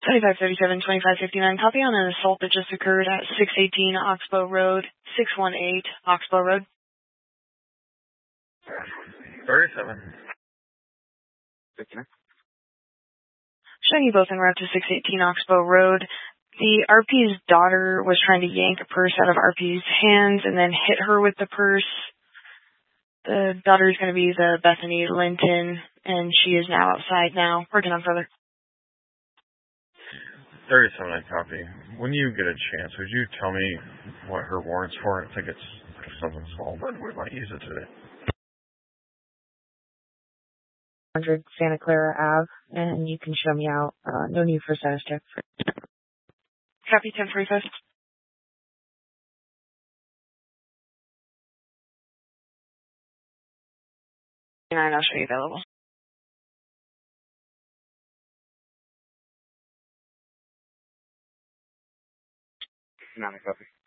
2537-2559, copy on an assault that just occurred at 618 Oxbow Road, 618 Oxbow Road. 37. 59. Showing you both en route to 618 Oxbow Road. The RP's daughter was trying to yank a purse out of RP's hands and then hit her with the purse. The daughter is going to be the Bethany Linton, and she is now outside now, working on further. 37, I copy. When you get a chance, would you tell me what her warrant's for? I think it's something small, but we might use it today. 100 Santa Clara Ave, and you can show me out. No need for status check. Copy 1045. I'll show you available. 9, copy.